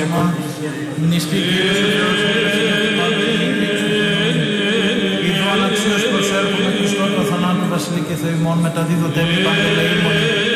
ημών, μνηστή Κύριος ο Θεός Ιδώ αναξίως προσέρχομαι Χριστό το θανάτου βασιλεί και Θεό ημών, μεταδίδοτε μη παντελεήμων.